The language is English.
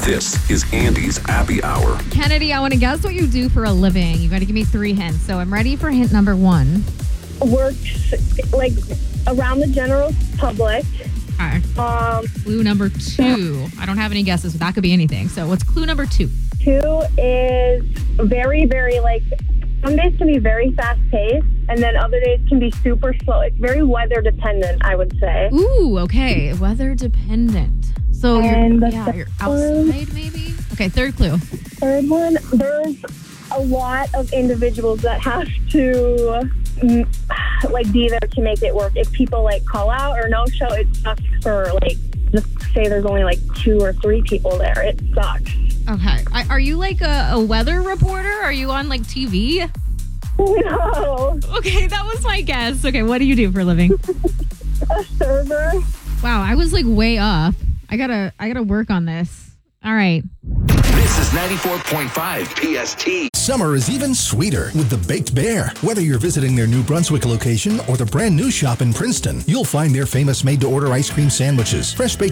This is Andy's Happy Hour. Kennedy, I want to guess what you do for a living. You got to give me 3 hints. So I'm ready for hint number 1. Works like around the general public. All right. Clue number 2. I don't have any guesses, but that could be anything. So what's clue number 2? 2 is very, very like, some days can be very fast paced and then other days can be super slow. It's very weather dependent, I would say. Ooh, okay. Weather dependent. So you're outside maybe? Okay, 3rd clue. 3rd one, there's a lot of individuals that have to like be there to make it work. If people like call out or no show, it sucks for like, just say there's only like 2 or 3 people there. It sucks. Okay. Are you like a weather reporter? Are you on like TV? No. Okay, that was my guess. Okay, what do you do for a living? A server. Wow, I was like way off. I gotta work on this. All right. This is 94.5 PST. Summer is even sweeter with the Baked Bear. Whether you're visiting their New Brunswick location or the brand new shop in Princeton, you'll find their famous made-to-order ice cream sandwiches, fresh baked